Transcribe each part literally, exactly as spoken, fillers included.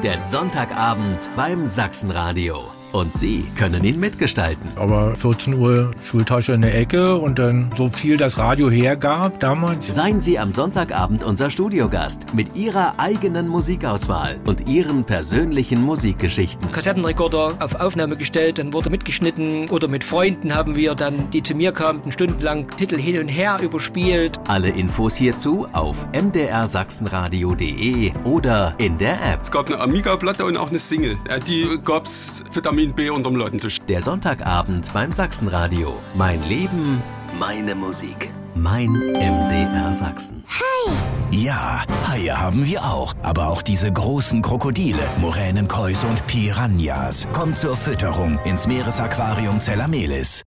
Der Sonntagabend beim Sachsenradio. Und Sie können ihn mitgestalten. Aber vierzehn Uhr Schultasche in der Ecke und dann so viel das Radio hergab damals. Seien Sie am Sonntagabend unser Studiogast mit Ihrer eigenen Musikauswahl und Ihren persönlichen Musikgeschichten. Kassettenrekorder auf Aufnahme gestellt, dann wurde mitgeschnitten oder mit Freunden haben wir dann, die zu mir kamen, stundenlang Titel hin und her überspielt. Alle Infos hierzu auf m d r sachsenradio punkt d e oder in der App. Es gab eine Amiga-Platte und auch eine Single. Die gab's Vitamin B unterm Ladentisch. Der Sonntagabend beim Sachsenradio. Mein Leben, meine Musik. Mein M D R Sachsen. Hai! Ja, Haie haben wir auch. Aber auch diese großen Krokodile, Moränenkäuse und Piranhas. Kommt zur Fütterung ins Meeresaquarium Zellamelis.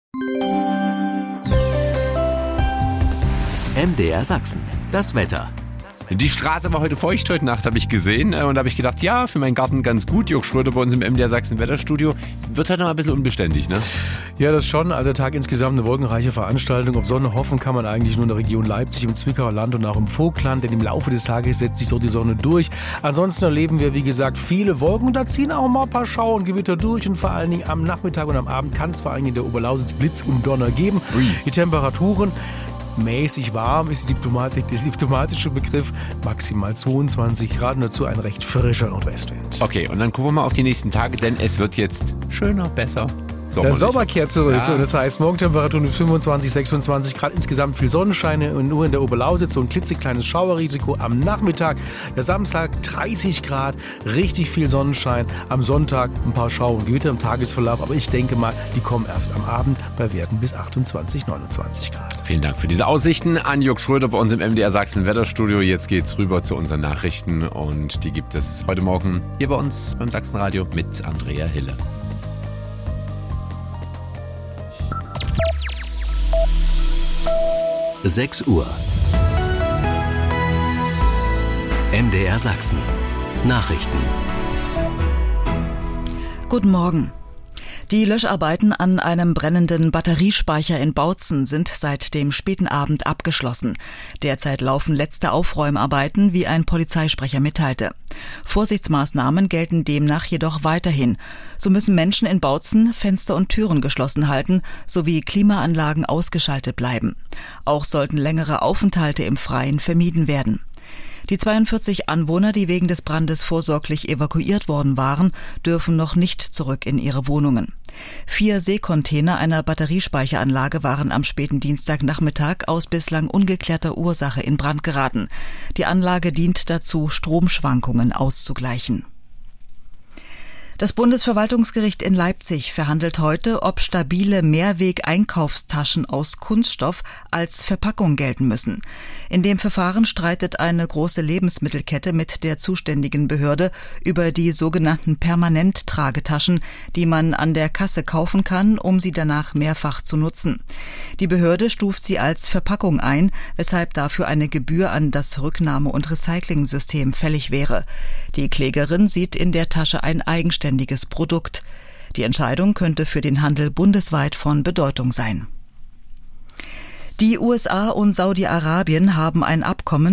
M D R Sachsen. Das Wetter. Die Straße war heute feucht, heute Nacht habe ich gesehen. Und da habe ich gedacht, ja, für meinen Garten ganz gut. Jörg Schröder bei uns im M D R Sachsen Wetterstudio. Wird halt noch ein bisschen unbeständig, ne? Ja, das schon. Also der Tag insgesamt eine wolkenreiche Veranstaltung. Auf Sonne hoffen kann man eigentlich nur in der Region Leipzig, im Zwickauer Land und auch im Vogtland. Denn im Laufe des Tages setzt sich dort die Sonne durch. Ansonsten erleben wir, wie gesagt, viele Wolken. Und da ziehen auch mal ein paar Schauer und Gewitter durch. Und vor allen Dingen am Nachmittag und am Abend kann es vor allen Dingen in der Oberlausitz Blitz und Donner geben. Ui. Die Temperaturen mäßig warm ist der diplomatische Begriff, maximal zweiundzwanzig Grad und dazu ein recht frischer Nordwestwind. Okay, und dann gucken wir mal auf die nächsten Tage, denn es wird jetzt schöner, besser. Der Sommer kehrt zurück, ja. Und das heißt Morgentemperaturen fünfundzwanzig, sechsundzwanzig Grad, insgesamt viel Sonnenschein und nur in der Oberlausitz so ein klitzekleines Schauerrisiko am Nachmittag. Der Samstag dreißig Grad, richtig viel Sonnenschein, am Sonntag ein paar Schauer und Gewitter im Tagesverlauf, aber ich denke mal, die kommen erst am Abend bei Werten bis achtundzwanzig, neunundzwanzig Grad. Vielen Dank für diese Aussichten an Jörg Schröder bei uns im M D R Sachsen Wetterstudio. Jetzt geht's rüber zu unseren Nachrichten und die gibt es heute Morgen hier bei uns beim Sachsenradio mit Andrea Hille. sechs Uhr. M D R Sachsen. Nachrichten. Guten Morgen. Die Löscharbeiten an einem brennenden Batteriespeicher in Bautzen sind seit dem späten Abend abgeschlossen. Derzeit laufen letzte Aufräumarbeiten, wie ein Polizeisprecher mitteilte. Vorsichtsmaßnahmen gelten demnach jedoch weiterhin. So müssen Menschen in Bautzen Fenster und Türen geschlossen halten, sowie Klimaanlagen ausgeschaltet bleiben. Auch sollten längere Aufenthalte im Freien vermieden werden. Die zweiundvierzig Anwohner, die wegen des Brandes vorsorglich evakuiert worden waren, dürfen noch nicht zurück in ihre Wohnungen. Vier Seekontainer einer Batteriespeicheranlage waren am späten Dienstagnachmittag aus bislang ungeklärter Ursache in Brand geraten. Die Anlage dient dazu, Stromschwankungen auszugleichen. Das Bundesverwaltungsgericht in Leipzig verhandelt heute, ob stabile Mehrweg-Einkaufstaschen aus Kunststoff als Verpackung gelten müssen. In dem Verfahren streitet eine große Lebensmittelkette mit der zuständigen Behörde über die sogenannten Permanent-Tragetaschen, die man an der Kasse kaufen kann, um sie danach mehrfach zu nutzen. Die Behörde stuft sie als Verpackung ein, weshalb dafür eine Gebühr an das Rücknahme- und Recycling-System fällig wäre. Die Klägerin sieht in der Tasche ein eigenständiges Produkt. Die Entscheidung könnte für den Handel bundesweit von Bedeutung sein. Die U S A und Saudi-Arabien haben ein Abkommen